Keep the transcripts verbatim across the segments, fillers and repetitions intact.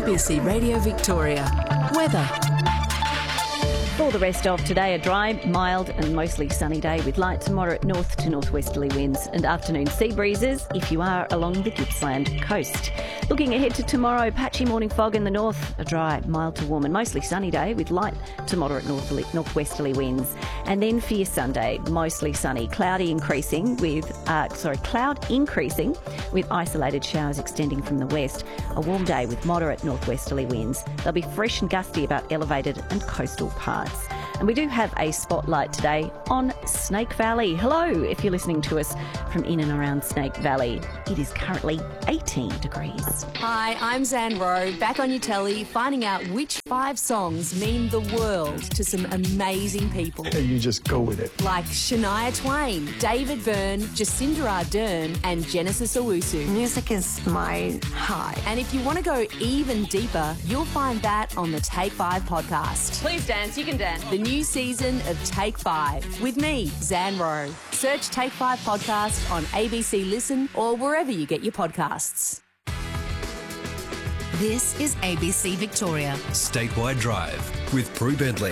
B C Radio Victoria. Weather. For the rest of today, a dry, mild and mostly sunny day with light to moderate north to northwesterly winds and afternoon sea breezes if you are along the Gippsland coast. Looking ahead to tomorrow, patchy morning fog in the north, a dry, mild to warm and mostly sunny day with light to moderate northerly, northwesterly winds. And then for your Sunday, mostly sunny, cloudy increasing with, uh, sorry, cloud increasing with isolated showers extending from the west. A warm day with moderate northwesterly winds. They'll be fresh and gusty about elevated and coastal parts. And we do have a spotlight today on Snake Valley. Hello, if you're listening to us from in and around Snake Valley. It is currently eighteen degrees. Hi, I'm Zan Rowe, back on your telly, finding out which five songs mean the world to some amazing people. And you just go with it. Like Shania Twain, David Byrne, Jacinda Ardern and Genesis Owusu. Music is my high. And if you want to go even deeper, you'll find that on the Take Five podcast. Please dance, you can dance. The new season of Take Five with me, Zan Rowe. Search Take Five podcast on A B C Listen or wherever you get your podcasts. This is A B C Victoria. Statewide Drive with Prue Bentley.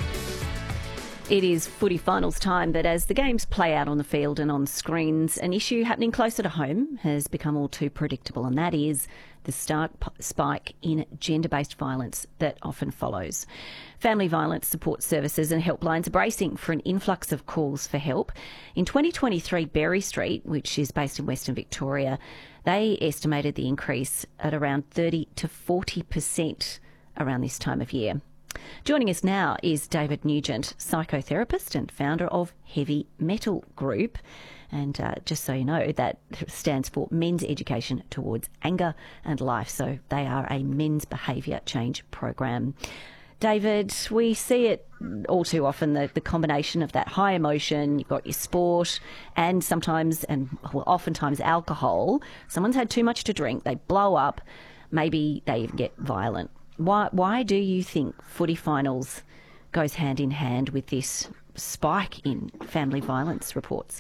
It is footy finals time, but as the games play out on the field and on screens, an issue happening closer to home has become all too predictable, and that is the stark spike in gender-based violence that often follows. Family violence support services and helplines are bracing for an influx of calls for help. In twenty twenty-three, Berry Street, which is based in Western Victoria, they estimated the increase at around thirty to forty percent around this time of year. Joining us now is David Nugent, psychotherapist and founder of Heavy Metal Group. And uh, just so you know, that stands for Men's Education Towards Anger and Life. So they are a men's behaviour change program. David, we see it all too often, the, the combination of that high emotion, you've got your sport, and sometimes, and well, oftentimes alcohol. Someone's had too much to drink, they blow up, maybe they even get violent. Why, why do you think footy finals goes hand in hand with this spike in family violence reports?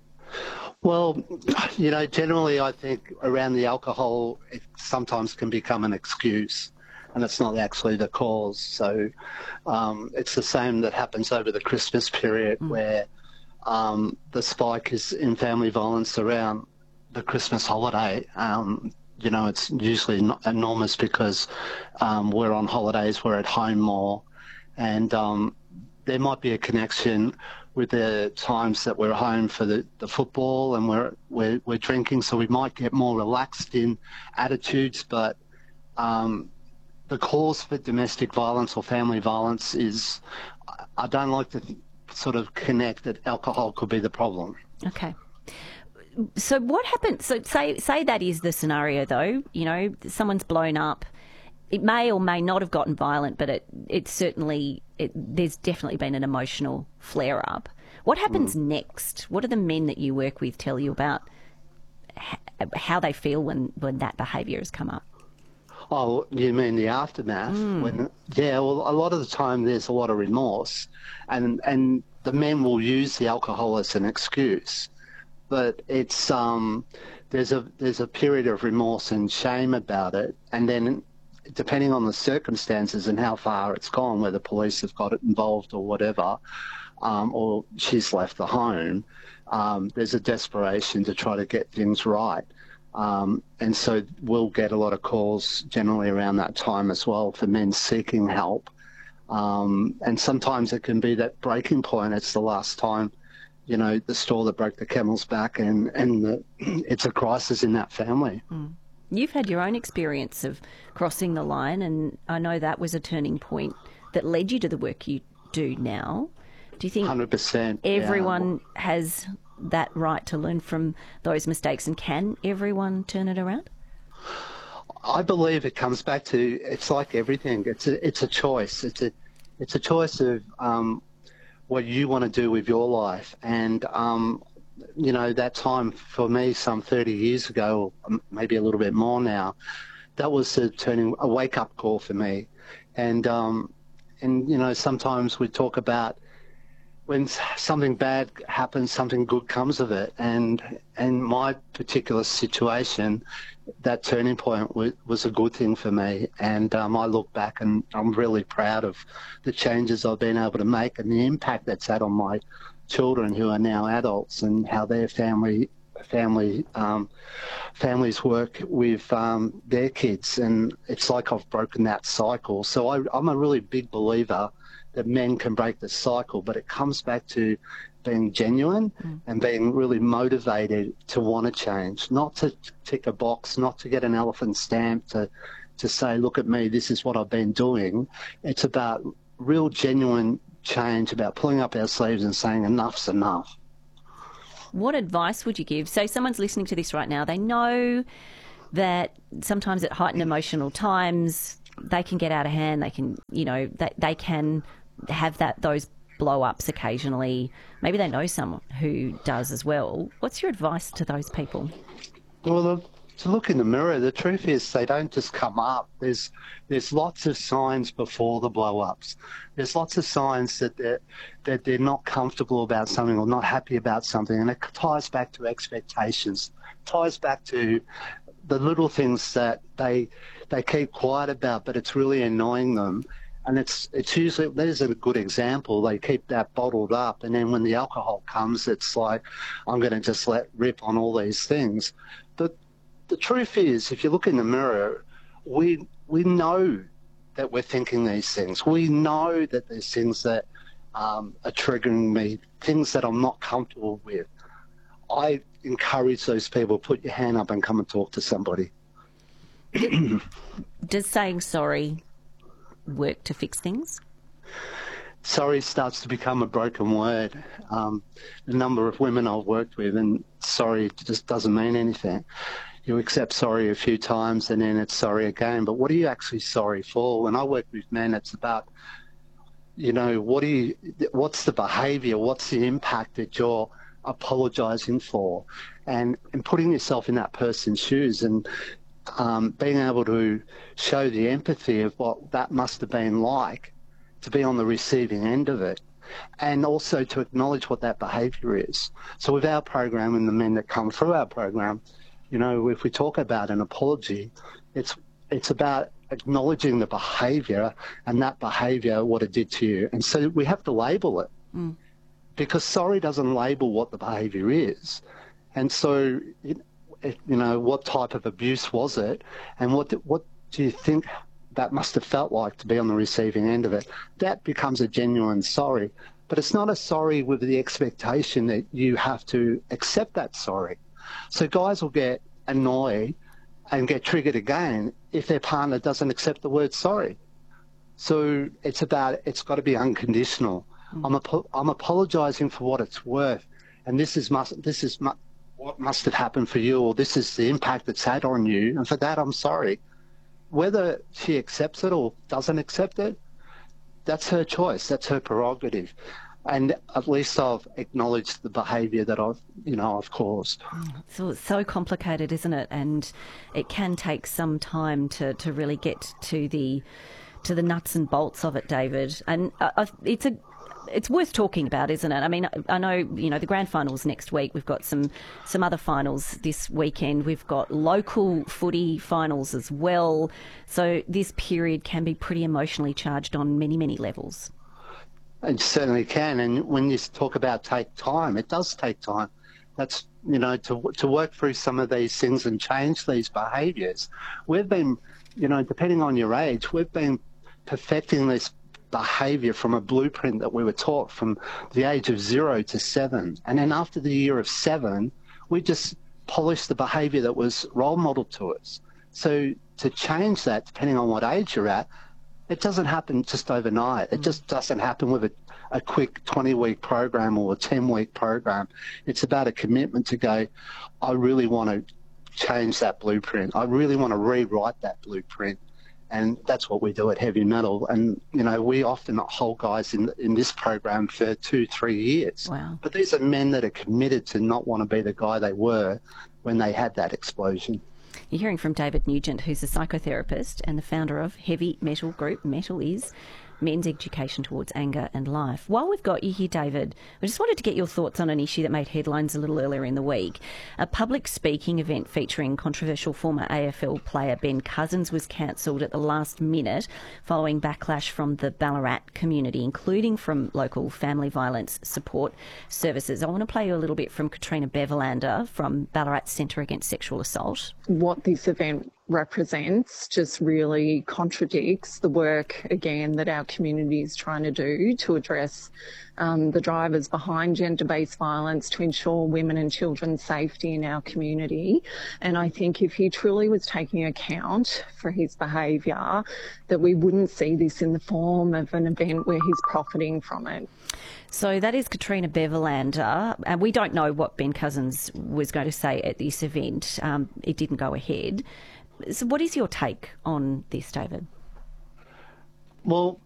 Well, you know, generally I think around the alcohol, it sometimes can become an excuse, and it's not actually the cause. So um, it's the same that happens over the Christmas period mm. where um, the spike is in family violence around the Christmas holiday. Um, you know, it's usually not enormous because um, we're on holidays, we're at home more, and um, there might be a connection with the times that we're home for the, the football and we're, we're we're drinking, so we might get more relaxed in attitudes. But um, the cause for domestic violence or family violence is, I don't like to sort of connect that alcohol could be the problem. Okay. So what happens? So say say that is the scenario, though. You know, someone's blown up. It may or may not have gotten violent, but it it certainly it, there's definitely been an emotional flare up. What happens mm. next? What do the men that you work with tell you about h- how they feel when, when that behaviour has come up? Oh, you mean the aftermath? Mm. When yeah, well, a lot of the time there's a lot of remorse, and and the men will use the alcohol as an excuse. But it's um, there's a there's a period of remorse and shame about it, and then depending on the circumstances and how far it's gone, whether police have got it involved or whatever, um, or she's left the home, um, there's a desperation to try to get things right, um, and so we'll get a lot of calls generally around that time as well for men seeking help, um, and sometimes it can be that breaking point. It's the last time. You know, the straw that broke the camel's back, and, and the, it's a crisis in that family. Mm. You've had your own experience of crossing the line, and I know that was a turning point that led you to the work you do now. Do you think one hundred percent, everyone yeah. has that right to learn from those mistakes, and can everyone turn it around? I believe it comes back to, it's like everything. It's a, it's a choice. It's a, it's a choice of... Um, what you want to do with your life. And, um, you know, that time for me some thirty years ago, or maybe a little bit more now, that was a turning, a wake-up call for me. And, um, and you know, sometimes we talk about when something bad happens, something good comes of it. And in my particular situation, that turning point was, was a good thing for me. And um, I look back and I'm really proud of the changes I've been able to make and the impact that's had on my children who are now adults and how their family family um, families work with um, their kids. And it's like I've broken that cycle. So I, I'm a really big believer that men can break the cycle, but it comes back to being genuine mm. and being really motivated to want to change, not to tick a box, not to get an elephant stamp to, to say, look at me, this is what I've been doing. It's about real genuine change, about pulling up our sleeves and saying enough's enough. What advice would you give? So someone's listening to this right now, they know that sometimes at heightened emotional times they can get out of hand, they can, you know, they, they can have that those blow-ups occasionally. Maybe they know someone who does as well. What's your advice to those people? Well, to look in the mirror, the truth is they don't just come up. There's there's lots of signs before the blow-ups. There's lots of signs that they're, that they're not comfortable about something or not happy about something, and it ties back to expectations, ties back to the little things that they they keep quiet about, but it's really annoying them. And it's it's usually, there's a good example, they keep that bottled up, and then when the alcohol comes, it's like, I'm going to just let rip on all these things. But the truth is, if you look in the mirror, we we know that we're thinking these things. We know that there's things that um, are triggering me, things that I'm not comfortable with. I encourage those people, put your hand up and come and talk to somebody. Does saying sorry work to fix things? Sorry starts to become a broken word. Um, the number of women I've worked with, and sorry just doesn't mean anything. You accept sorry a few times and then it's sorry again. But what are you actually sorry for? When I work with men, it's about, you know, what do you, what's the behaviour? What's the impact that you're apologising for? And, and putting yourself in that person's shoes and um, being able to show the empathy of what that must have been like to be on the receiving end of it, and also to acknowledge what that behaviour is. So with our program and the men that come through our program, you know, if we talk about an apology, it's it's about acknowledging the behaviour and that behaviour, what it did to you. And so we have to label it mm. because sorry doesn't label what the behaviour is. And so, it, it, you know, what type of abuse was it, and what what do you think that must have felt like to be on the receiving end of it? That becomes a genuine sorry. But it's not a sorry with the expectation that you have to accept that sorry. So guys will get annoyed and get triggered again if their partner doesn't accept the word sorry. So it's about, it's got to be unconditional. Mm. I'm, apo- I'm apologising for what it's worth, and this is must, this is mu- what must have happened for you, or this is the impact it's had on you, and for that I'm sorry. Whether she accepts it or doesn't accept it, that's her choice, that's her prerogative. And at least I've acknowledged the behaviour that I've, you know, I've caused. So it's so complicated, isn't it? And it can take some time to, to really get to the to the nuts and bolts of it, David. And uh, it's a it's worth talking about, isn't it? I mean, I know, you know, the grand finals next week. We've got some some other finals this weekend. We've got local footy finals as well. So this period can be pretty emotionally charged on many, many levels. It certainly can, and when you talk about take time, it does take time. That's, you know, to to work through some of these things and change these behaviours. We've been, you know, depending on your age, we've been perfecting this behaviour from a blueprint that we were taught from the age of zero to seven. And then after the year of seven, we just polished the behaviour that was role modelled to us. So to change that, depending on what age you're at, it doesn't happen just overnight. It just doesn't happen with a, a quick twenty-week program or a ten-week program. It's about a commitment to go, I really want to change that blueprint. I really want to rewrite that blueprint. And that's what we do at Heavy Metal. And, you know, we often hold guys in in this program for two, three years. Wow. But these are men that are committed to not want to be the guy they were when they had that explosion. You're hearing from David Nugent, who's a psychotherapist and the founder of Heavy Metal Group. Metal is men's education towards anger and life. While we've got you here, David, I just wanted to get your thoughts on an issue that made headlines a little earlier in the week. A public speaking event featuring controversial former A F L player Ben Cousins was cancelled at the last minute following backlash from the Ballarat community, including from local family violence support services. I want to play you a little bit from Katrina Beverlander from Ballarat Centre Against Sexual Assault. What this event represents just really contradicts the work, again, that our community is trying to do to address um, the drivers behind gender-based violence, to ensure women and children's safety in our community. And I think if he truly was taking account for his behaviour, that we wouldn't see this in the form of an event where he's profiting from it. So that is Katrina Beverlander, and we don't know what Ben Cousins was going to say at this event. Um, it didn't go ahead. So what is your take on this, David? Well,